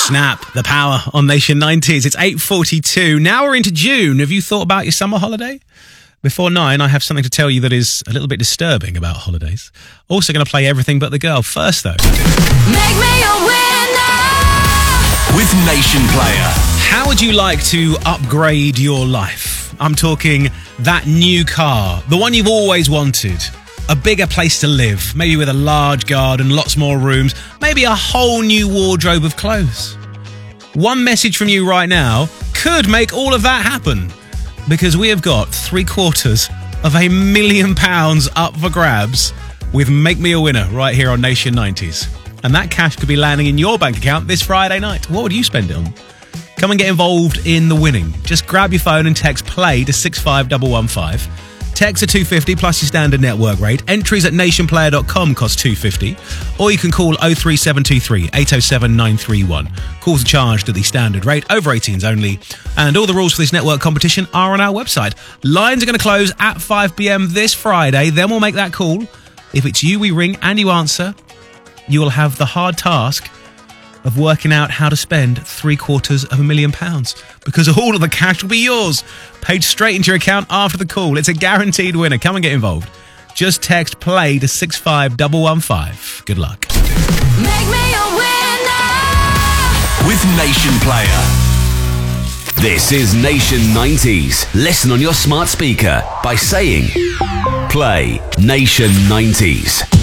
Snap, the power on Nation 90s. It's 8:42. Now we're into June. Have you thought about your summer holiday? Before 9, I have something to tell you that is a little bit disturbing about holidays. Also going to play Everything But the Girl. First, though. Make me a winner with Nation Player. How would you like to upgrade your life? I'm talking that new car, the one you've always wanted. A bigger place to live, maybe with a large garden, lots more rooms, maybe a whole new wardrobe of clothes. One message from you right now could make all of that happen, because we have got £750,000 up for grabs with Make Me a Winner right here on Nation 90s. And that cash could be landing in your bank account this Friday night. What would you spend it on? Come and get involved in the winning. Just grab your phone and text PLAY to 65115. Text at 250 plus your standard network rate. Entries at nationplayer.com cost $2.50. Or you can call 03723 807 931. Calls are charged at the standard rate, over 18s only. And all the rules for this network competition are on our website. Lines are going to close at 5 p.m. this Friday. Then we'll make that call. If it's you we ring and you answer, you will have the hard task of working out how to spend £750,000, because all of the cash will be yours, paid straight into your account after the call. It's a guaranteed winner. Come and get involved. Just text PLAY to 65115. Good luck. Make me a winner with Nation Player. This is Nation 90s. Listen on your smart speaker by saying Play Nation 90s.